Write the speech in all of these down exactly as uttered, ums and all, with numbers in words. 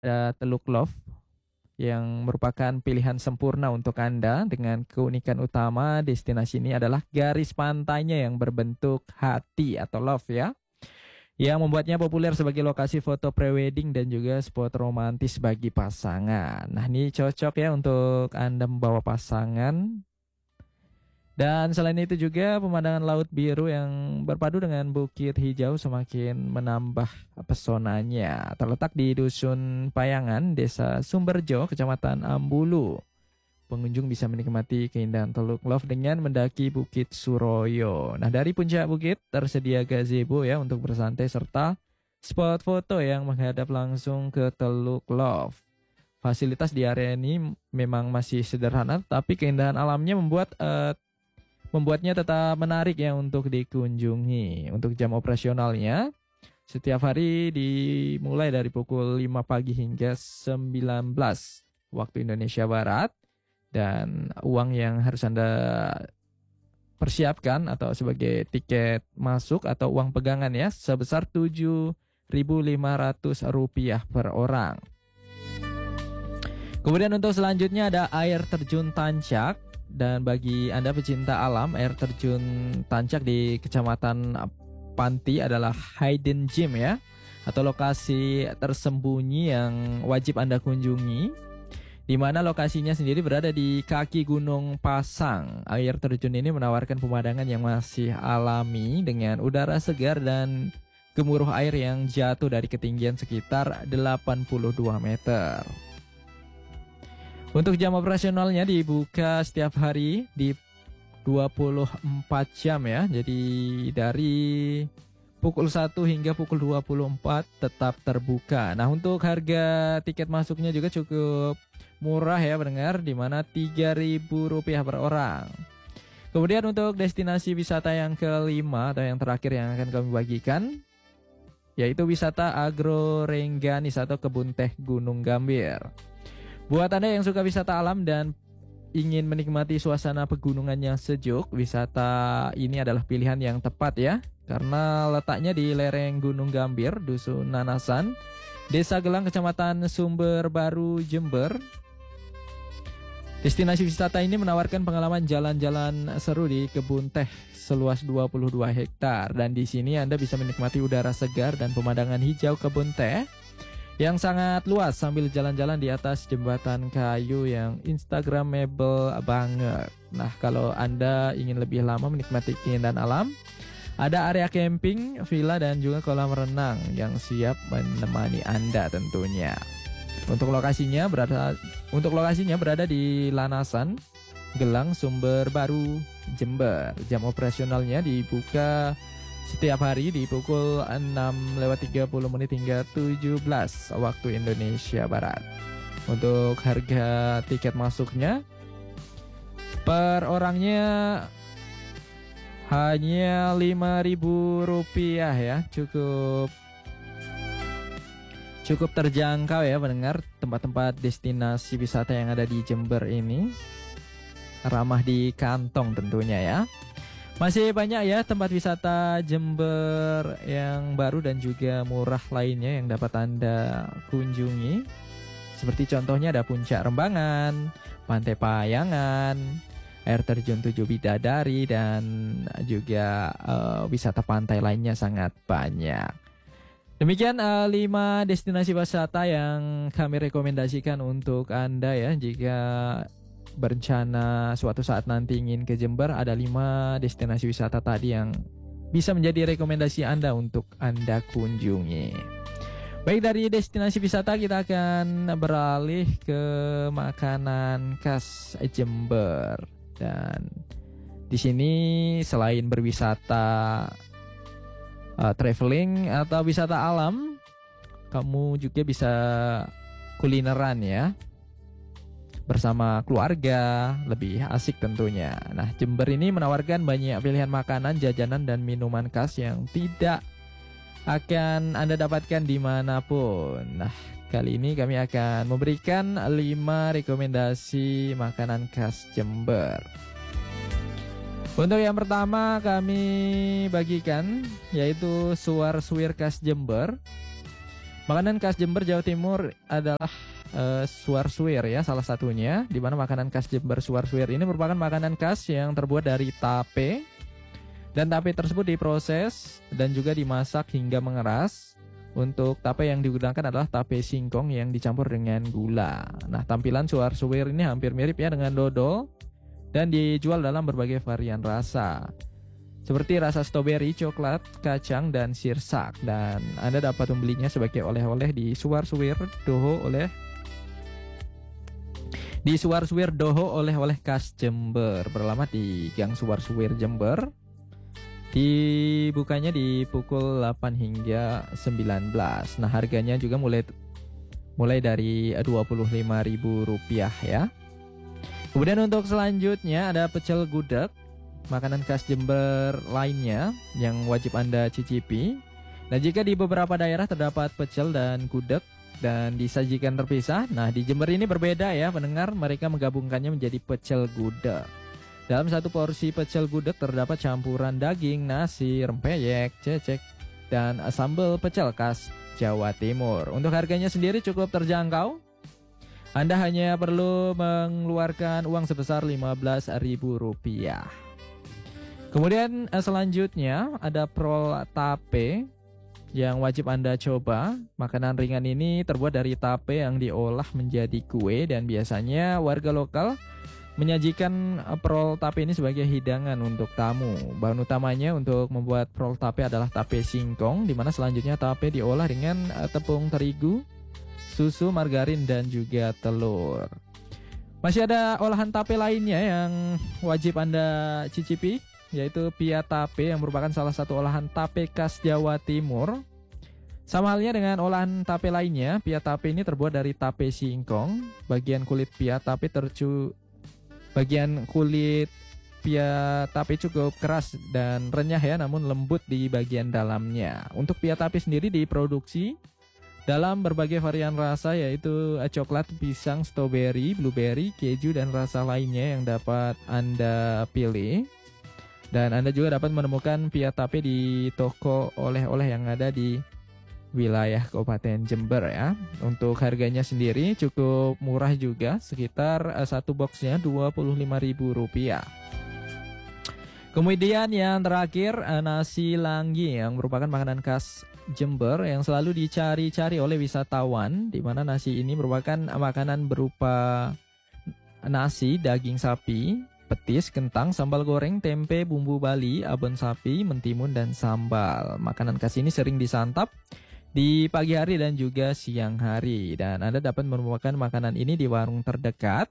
Ada Teluk Love yang merupakan pilihan sempurna untuk Anda dengan keunikan utama destinasi ini adalah garis pantainya yang berbentuk hati atau love ya. Yang membuatnya populer sebagai lokasi foto prewedding dan juga spot romantis bagi pasangan. Nah, ini cocok ya untuk Anda membawa pasangan. Dan selain itu juga pemandangan laut biru yang berpadu dengan bukit hijau semakin menambah pesonanya. Terletak di Dusun Payangan, Desa Sumberjo, Kecamatan Ambulu. Pengunjung bisa menikmati keindahan Teluk Love dengan mendaki Bukit Suroyo. Nah, dari puncak bukit tersedia gazebo ya untuk bersantai serta spot foto yang menghadap langsung ke Teluk Love. Fasilitas di area ini memang masih sederhana, tapi keindahan alamnya membuat uh, membuatnya tetap menarik ya untuk dikunjungi. Untuk jam operasionalnya, setiap hari dimulai dari pukul lima pagi hingga sembilan belas waktu Indonesia Barat. Dan uang yang harus Anda persiapkan atau sebagai tiket masuk atau uang pegangan ya sebesar tujuh ribu lima ratus rupiah per orang. Kemudian untuk selanjutnya ada air terjun Tancak. Dan bagi Anda pecinta alam, air terjun Tancak di Kecamatan Panti adalah hidden gem ya, atau lokasi tersembunyi yang wajib Anda kunjungi, di mana lokasinya sendiri berada di kaki Gunung Pasang. Air terjun ini menawarkan pemandangan yang masih alami dengan udara segar dan gemuruh air yang jatuh dari ketinggian sekitar delapan puluh dua meter. Untuk jam operasionalnya dibuka setiap hari di dua puluh empat jam ya. Jadi dari pukul satu hingga pukul dua puluh empat tetap terbuka. Nah, untuk harga tiket masuknya juga cukup murah ya pendengar, di mana tiga ribu rupiah per orang. Kemudian untuk destinasi wisata yang kelima atau yang terakhir yang akan kami bagikan, yaitu wisata Agro Rengganis atau Kebun Teh Gunung Gambir. Buat Anda yang suka wisata alam dan ingin menikmati suasana pegunungan yang sejuk, wisata ini adalah pilihan yang tepat ya, karena letaknya di lereng Gunung Gambir, Dusun Nanasan, Desa Gelang, Kecamatan Sumber Baru, Jember. Destinasi wisata ini menawarkan pengalaman jalan-jalan seru di kebun teh seluas dua puluh dua hektar, dan di sini Anda bisa menikmati udara segar dan pemandangan hijau kebun teh yang sangat luas sambil jalan-jalan di atas jembatan kayu yang instagramable banget. Nah, kalau Anda ingin lebih lama menikmati keindahan alam, ada area camping, villa dan juga kolam renang yang siap menemani Anda tentunya. Untuk lokasinya berada untuk lokasinya berada di Lanasan, Gelang, Sumber Baru, Jember. Jam operasionalnya dibuka setiap hari di pukul enam lewat tiga puluh menit hingga tujuh belas waktu Indonesia Barat. Untuk harga tiket masuknya per orangnya hanya lima ribu rupiah ya. Cukup Cukup terjangkau ya pendengar. Tempat-tempat destinasi wisata yang ada di Jember ini ramah di kantong tentunya ya. Masih banyak ya tempat wisata Jember yang baru dan juga murah lainnya yang dapat Anda kunjungi. Seperti contohnya ada Puncak Rembangan, Pantai Payangan, air terjun Tujuh Bidadari, dan juga uh, wisata pantai lainnya sangat banyak. Demikian uh, lima destinasi wisata yang kami rekomendasikan untuk Anda ya. Jika berencana suatu saat nanti ingin ke Jember, ada lima destinasi wisata tadi yang bisa menjadi rekomendasi Anda untuk Anda kunjungi. Baik, dari destinasi wisata kita akan beralih ke makanan khas Jember. Dan di sini selain berwisata Uh, traveling atau wisata alam, kamu juga bisa kulineran ya bersama keluarga, lebih asik tentunya. Nah, Jember ini menawarkan banyak pilihan makanan, jajanan, dan minuman khas yang tidak akan Anda dapatkan dimanapun. Nah, kali ini kami akan memberikan lima rekomendasi makanan khas Jember. Untuk yang pertama kami bagikan yaitu suar suwir khas Jember. Makanan khas Jember Jawa Timur adalah uh, suar-suir ya, salah satunya. Di mana makanan khas Jember suar-suir ini merupakan makanan khas yang terbuat dari tape. Dan tape tersebut diproses dan juga dimasak hingga mengeras. Untuk tape yang digunakan adalah tape singkong yang dicampur dengan gula. Nah, tampilan suar-suir ini hampir mirip ya dengan dodol dan dijual dalam berbagai varian rasa. Seperti rasa stroberi, coklat, kacang, dan sirsak. Dan Anda dapat membelinya sebagai oleh-oleh di Suar-suir Doho oleh di Suar-suir Doho oleh-oleh khas Jember. Beralamat di Gang Suar-suir Jember. Dibukanya di pukul delapan hingga sembilan belas. Nah, harganya juga mulai mulai dari dua puluh lima ribu rupiah ya. Kemudian untuk selanjutnya ada pecel gudeg, makanan khas Jember lainnya yang wajib Anda cicipi. Nah, jika di beberapa daerah terdapat pecel dan gudeg dan disajikan terpisah, nah di Jember ini berbeda ya pendengar, mereka menggabungkannya menjadi pecel gudeg. Dalam satu porsi pecel gudeg terdapat campuran daging, nasi, rempeyek, cecek, dan sambal pecel khas Jawa Timur. Untuk harganya sendiri cukup terjangkau. Anda hanya perlu mengeluarkan uang sebesar lima belas ribu rupiah. Kemudian selanjutnya ada prol tape yang wajib Anda coba. Makanan ringan ini terbuat dari tape yang diolah menjadi kue dan biasanya warga lokal menyajikan prol tape ini sebagai hidangan untuk tamu. Bahan utamanya untuk membuat prol tape adalah tape singkong, di mana selanjutnya tape diolah dengan tepung terigu, susu, margarin, dan juga telur. Masih ada olahan tape lainnya yang wajib Anda cicipi, yaitu pia tape yang merupakan salah satu olahan tape khas Jawa Timur. Sama halnya dengan olahan tape lainnya, pia tape ini terbuat dari tape singkong. Bagian kulit pia tape tercu bagian kulit pia tape cukup keras dan renyah ya, namun lembut di bagian dalamnya. Untuk pia tape sendiri diproduksi dalam berbagai varian rasa, yaitu coklat, pisang, stroberi, blueberry, keju, dan rasa lainnya yang dapat Anda pilih. Dan Anda juga dapat menemukan pia tape di toko oleh-oleh yang ada di wilayah Kabupaten Jember ya. Untuk harganya sendiri cukup murah juga, sekitar uh, satu boxnya dua puluh lima ribu rupiah. Kemudian yang terakhir uh, nasi langgi yang merupakan makanan khas Jember yang selalu dicari-cari oleh wisatawan, di mana nasi ini merupakan makanan berupa nasi, daging sapi, petis, kentang, sambal goreng, tempe, bumbu Bali, abon sapi, mentimun, dan sambal. Makanan khas ini sering disantap di pagi hari dan juga siang hari. Dan Anda dapat menemukan makanan ini di warung terdekat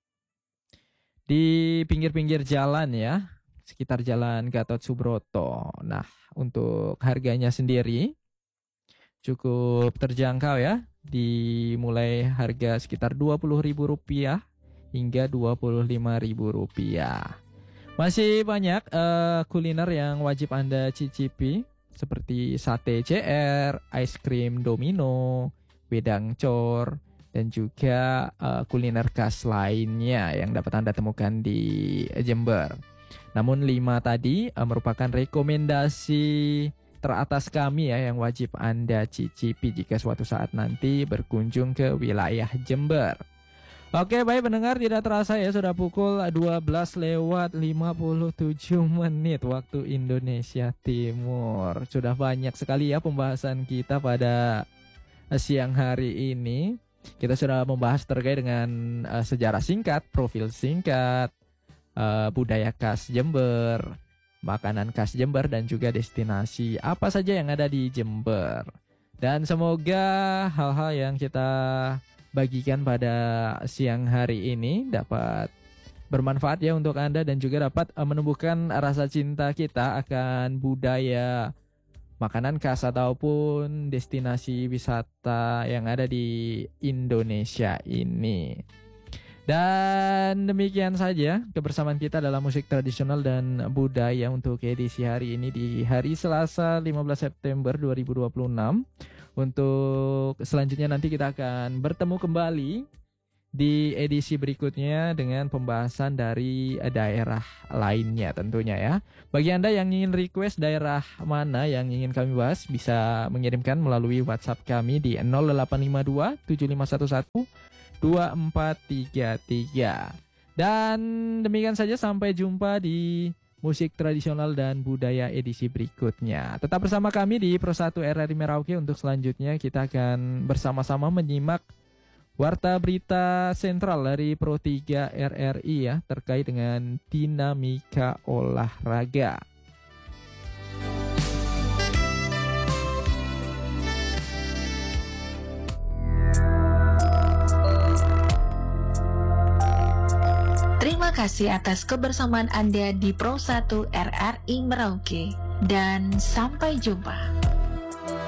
di pinggir-pinggir jalan ya, sekitar Jalan Gatot Subroto. Nah, untuk harganya sendiri cukup terjangkau ya, dimulai harga sekitar dua puluh ribu rupiah hingga dua puluh lima ribu rupiah. Masih banyak uh, kuliner yang wajib Anda cicipi, seperti sate C R, ice cream domino, wedang cor, dan juga uh, kuliner khas lainnya yang dapat Anda temukan di Jember. Namun lima tadi uh, merupakan rekomendasi teratas kami ya yang wajib Anda cicipi jika suatu saat nanti berkunjung ke wilayah Jember. Oke, baik pendengar, tidak terasa ya sudah pukul dua belas lewat lima puluh tujuh menit waktu Indonesia Timur. Sudah banyak sekali ya pembahasan kita pada siang hari ini. Kita sudah membahas terkait dengan uh, sejarah singkat, profil singkat, uh, budaya khas Jember, makanan khas Jember, dan juga destinasi apa saja yang ada di Jember. Dan semoga hal-hal yang kita bagikan pada siang hari ini dapat bermanfaat ya untuk Anda dan juga dapat menumbuhkan rasa cinta kita akan budaya, makanan khas ataupun destinasi wisata yang ada di Indonesia ini. Dan demikian saja kebersamaan kita dalam musik tradisional dan budaya untuk edisi hari ini di hari Selasa lima belas September dua ribu dua puluh enam. Untuk selanjutnya nanti kita akan bertemu kembali di edisi berikutnya dengan pembahasan dari daerah lainnya tentunya ya. Bagi Anda yang ingin request daerah mana yang ingin kami bahas, bisa mengirimkan melalui WhatsApp kami di nol delapan lima dua tujuh lima satu satu dua empat tiga tiga. Dan demikian saja, sampai jumpa di musik tradisional dan budaya edisi berikutnya. Tetap bersama kami di Pro satu R R I Merauke. Untuk selanjutnya kita akan bersama-sama menyimak Warta Berita Sentral dari Pro tiga R R I ya, terkait dengan dinamika olahraga. Terima kasih atas kebersamaan Anda di Pro satu R R I Merauke, dan sampai jumpa.